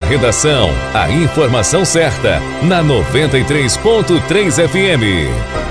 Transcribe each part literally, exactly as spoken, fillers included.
redação. A informação certa na noventa e três ponto três F M.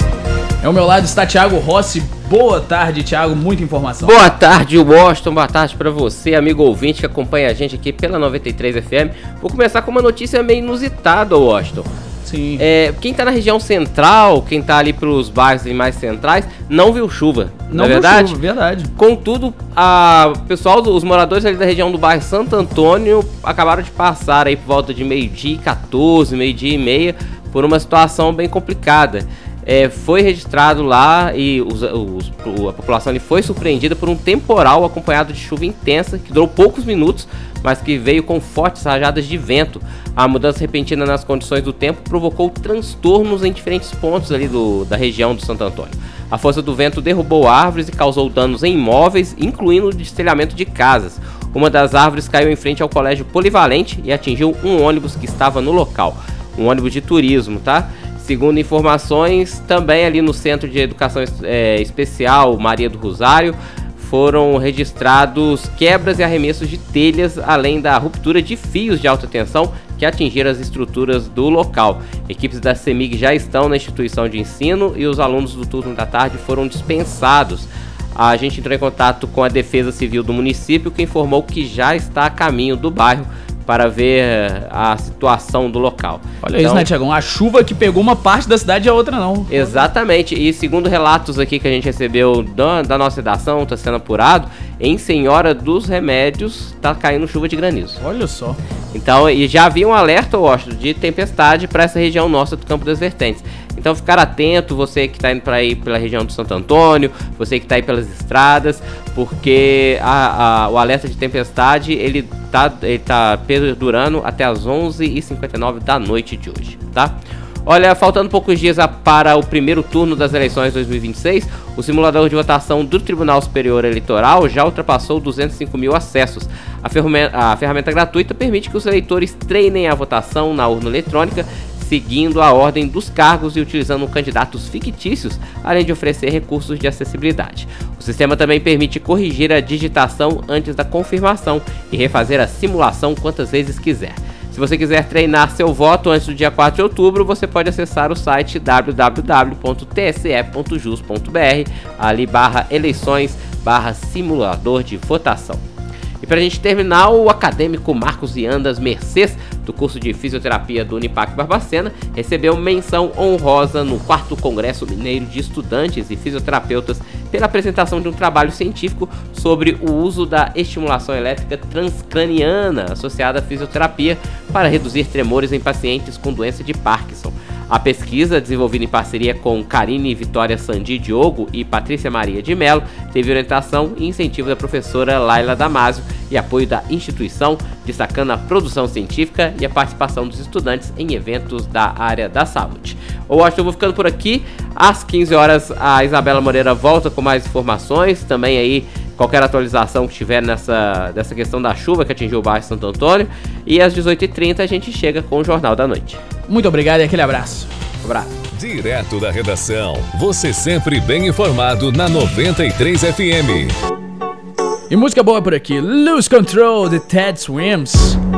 Ao meu lado está Thiago Rossi. Boa tarde, Thiago. Muita informação. Boa tarde, Washington. Boa tarde para você, amigo ouvinte que acompanha a gente aqui pela noventa e três F M. Vou começar com uma notícia meio inusitada, Washington. Sim. É, quem tá na região central, quem tá ali pros bairros mais centrais, não viu chuva. Não, não é viu verdade? chuva, verdade. Contudo, a pessoal, os moradores ali da região do bairro Santo Antônio acabaram de passar aí por volta de meio-dia e quatorze, meio-dia e meia, por uma situação bem complicada. É, foi registrado lá e os, os, a população ali foi surpreendida por um temporal acompanhado de chuva intensa que durou poucos minutos, mas que veio com fortes rajadas de vento. A mudança repentina nas condições do tempo provocou transtornos em diferentes pontos ali do, da região do Santo Antônio. A força do vento derrubou árvores e causou danos em imóveis, incluindo o destelhamento de casas. Uma das árvores caiu em frente ao colégio Polivalente e atingiu um ônibus que estava no local, um ônibus de turismo, tá? Segundo informações, também ali no Centro de Educação é, Especial Maria do Rosário, foram registrados quebras e arremessos de telhas, além da ruptura de fios de alta tensão que atingiram as estruturas do local. Equipes da CEMIG já estão na instituição de ensino e os alunos do turno da tarde foram dispensados. A gente entrou em contato com a Defesa Civil do município, que informou que já está a caminho do bairro para ver a situação do local. Olha então, isso, né, Thiagão? A chuva que pegou uma parte da cidade e a outra não. Exatamente. E segundo relatos aqui que a gente recebeu da, da nossa redação, está sendo apurado, em Senhora dos Remédios está caindo chuva de granizo. Olha só. Então, e já havia um alerta, Washington, de tempestade para essa região nossa do Campo das Vertentes. Então, ficar atento, você que está indo para ir pela região do Santo Antônio, você que está aí pelas estradas, porque a, a, o alerta de tempestade, ele tá, ele tá perdurando até as onze e cinquenta e nove da noite de hoje, tá? Olha, faltando poucos dias para o primeiro turno das eleições dois mil e vinte e seis, o simulador de votação do Tribunal Superior Eleitoral já ultrapassou duzentos e cinco mil acessos. A ferramenta, a ferramenta gratuita permite que os eleitores treinem a votação na urna eletrônica, seguindo a ordem dos cargos e utilizando candidatos fictícios, além de oferecer recursos de acessibilidade. O sistema também permite corrigir a digitação antes da confirmação e refazer a simulação quantas vezes quiser. Se você quiser treinar seu voto antes do dia quatro de outubro, você pode acessar o site w w w ponto t s e ponto jus ponto b r, ali barra eleições, barra simulador de votação. E para a gente terminar, o acadêmico Marcos Iandas Mercês, do curso de Fisioterapia do Unipac Barbacena, recebeu menção honrosa no quarto Congresso Mineiro de Estudantes e Fisioterapeutas pela apresentação de um trabalho científico sobre o uso da estimulação elétrica transcraniana associada à fisioterapia para reduzir tremores em pacientes com doença de Parkinson. A pesquisa, desenvolvida em parceria com Karine Vitória Sandi Diogo e Patrícia Maria de Mello, teve orientação e incentivo da professora Laila Damasio e apoio da instituição, destacando a produção científica e a participação dos estudantes em eventos da área da saúde. Eu acho que eu vou ficando por aqui. Às quinze horas, a Isabela Moreira volta com mais informações. Também aí, qualquer atualização que tiver nessa dessa questão da chuva que atingiu o bairro Santo Antônio. E às dezoito e trinta a gente chega com o Jornal da Noite. Muito obrigado e aquele abraço. Um abraço. Direto da redação. Você sempre bem informado na noventa e três F M. E música boa por aqui. Lose Control, de Ted Swims.